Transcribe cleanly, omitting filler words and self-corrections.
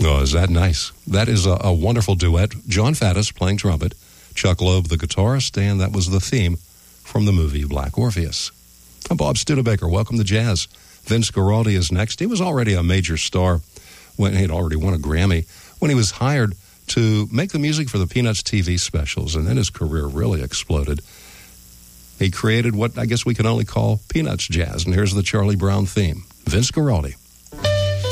Oh, is that nice? That is a wonderful duet. John Faddis playing trumpet, Chuck Loeb the guitarist, and that was the theme from the movie Black Orpheus. I'm Bob Studebaker. Welcome to Jazz. Vince Guaraldi is next. He was already a major star when he'd already won a Grammy when he was hired to make the music for the Peanuts TV specials, and then his career really exploded. He created what I guess we can only call Peanuts jazz, and here's the Charlie Brown theme. Vince Guaraldi.